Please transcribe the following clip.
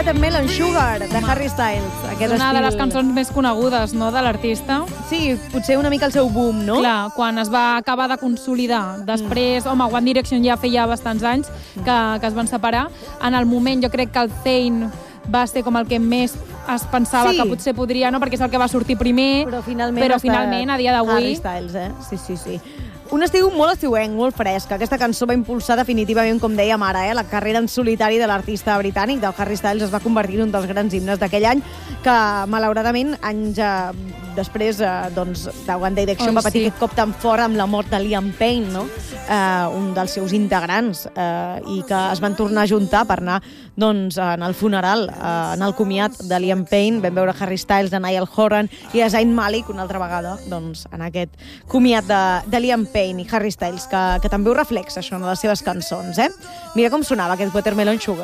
Watermelon Sugar, de Harry Styles. És una de les cançons més conegudes, no?, de l'artista. Sí, potser una mica el seu boom, no? Clar, quan es va acabar de consolidar. Després, One Direction ja feia bastants anys que es van separar. En el moment, jo crec que el Zayn va ser com el que més es pensava que potser podria, no?, perquè és el que va sortir primer, però finalment a dia d'avui... Harry Styles, sí. Un estiu molt estiuenc, molt fresc. Aquesta cançó va impulsar definitivament, com dèiem ara, la carrera en solitari de l'artista britànic, del Harry Styles. Es va convertir en un dels grans himnes d'aquell any, que malauradament anys després de One Direction va patir aquest cop tan fort amb la mort de Liam Payne, no? Un dels seus integrants, i que es van tornar a juntar per anar en el funeral, en el comiat de Liam Payne. Vam veure Harry Styles, de Niall Horan i de Zayn Malik una altra vegada en aquest comiat de Liam Payne i Harry Styles, que també ho reflexa, això, en les seves cançons. Mira com sonava aquest Watermelon Sugar.